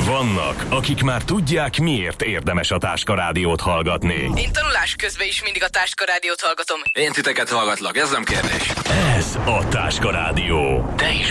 Vannak, akik már tudják, miért érdemes a Táska Rádiót hallgatni. Én tanulás közben is mindig a Táska Rádiót hallgatom. Én titeket hallgatlak, ez nem kérdés. Ez a Táska Rádió. De is